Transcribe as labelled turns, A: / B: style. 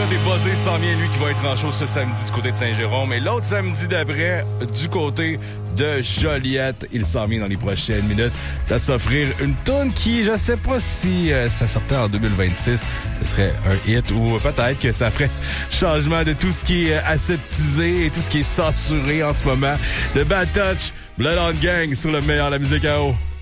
A: déjà des buzzés, s'en vient lui qui va être en show ce samedi du côté de Saint-Jérôme. Et l'autre samedi d'après, du côté de Joliette, il s'en vient dans les prochaines minutes de s'offrir une toune qui, je sais pas si ça sortait en 2026, ce serait un hit ou peut-être que ça ferait changement de tout ce qui est aseptisé et tout ce qui est censuré en ce moment. De Bad Touch, Blood on Gang sur le meilleur de la musique à eau.